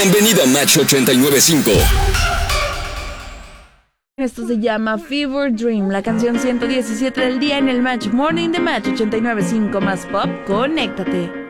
Bienvenido a Match 89.5. Esto se llama Fever Dream, la canción 117 del día en el Match Morning de Match 89.5 más pop. Conéctate.